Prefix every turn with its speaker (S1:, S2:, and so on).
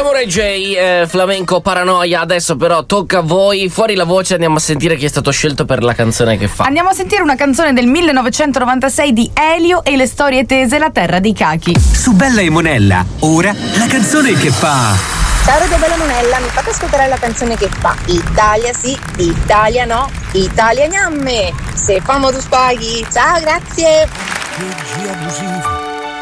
S1: Samurai J, flamenco paranoia. Adesso però tocca a voi. Fuori la voce, andiamo a sentire chi è stato scelto per la canzone che fa.
S2: Andiamo a sentire una canzone del 1996 di Elio e le storie tese, La terra dei cachi.
S3: Su Bella e Monella, ora la canzone che fa.
S4: Ciao Radio Bella Monella, mi fate ascoltare la canzone che fa Italia sì, Italia no, Italia gnamme. Se famo tu spaghi. Ciao, grazie.
S5: Leggi abusive